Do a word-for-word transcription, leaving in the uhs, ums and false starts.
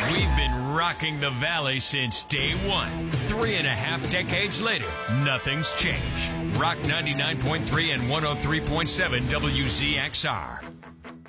We've been rocking the Valley since day one. Three and a half decades later, nothing's changed. Rock ninety-nine point three and one oh three point seven W Z X R.